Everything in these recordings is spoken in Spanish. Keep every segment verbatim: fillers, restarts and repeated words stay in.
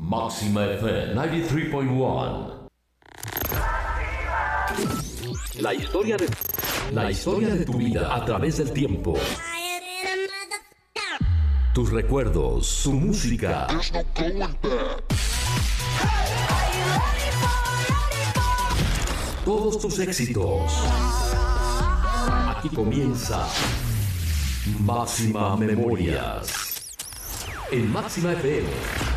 Máxima F M noventa y tres punto uno. La historia de la historia de tu vida a través del tiempo. Tus recuerdos, tu música. Todos tus éxitos. Aquí comienza Máxima Memorias. En Máxima F M.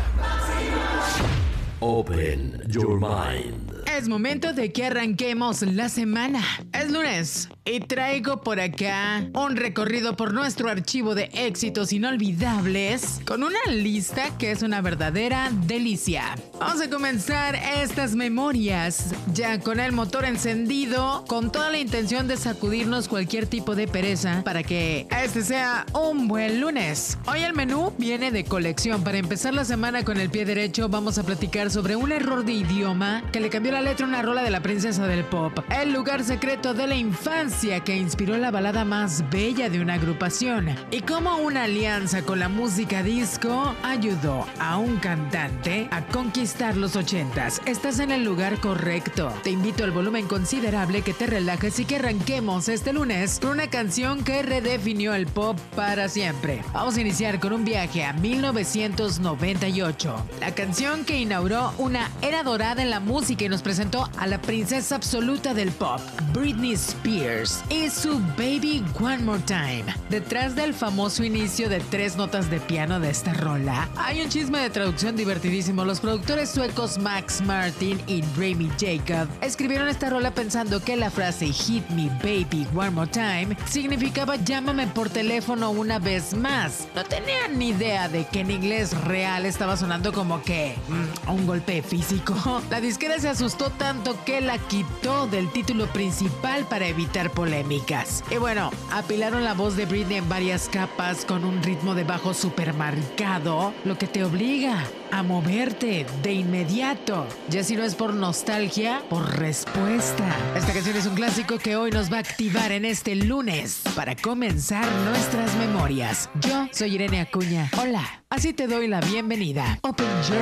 Open your mind. Es momento de que arranquemos la semana. Es lunes y traigo por acá un recorrido por nuestro archivo de éxitos inolvidables con una lista que es una verdadera delicia. Vamos a comenzar estas memorias ya con el motor encendido, con toda la intención de sacudirnos cualquier tipo de pereza para que este sea un buen lunes. Hoy el menú viene de colección. Para empezar la semana con el pie derecho, vamos a platicar sobre un error de idioma que le cambió la letra a una rola de la princesa del pop, el lugar secreto de la infancia que inspiró la balada más bella de una agrupación, y cómo una alianza con la música disco ayudó a un cantante a conquistar los ochentas. Estás en el lugar correcto. Te invito al volumen considerable, que te relajes y que arranquemos este lunes con una canción que redefinió el pop para siempre. Vamos a iniciar con un viaje a mil novecientos noventa y ocho, la canción que inauguró una era dorada en la música y nos presentó a la princesa absoluta del pop, Britney Spears, y su Baby One More Time. Detrás del famoso inicio de tres notas de piano de esta rola, hay un chisme de traducción divertidísimo. Los productores suecos Max Martin y Rami Jacob escribieron esta rola pensando que la frase Hit Me Baby One More Time significaba llámame por teléfono una vez más. No tenían ni idea de que en inglés real estaba sonando como que mmm, un golpe físico. La disquera se asustó tanto que la quitó del título principal para evitar polémicas. Y bueno, apilaron la voz de Britney en varias capas con un ritmo de bajo super marcado, lo que te obliga a moverte de inmediato. Ya si no es por nostalgia, por respuesta. Esta canción es un clásico que hoy nos va a activar en este lunes para comenzar nuestras memorias. Yo soy Irene Acuña. Hola, así te doy la bienvenida. Open your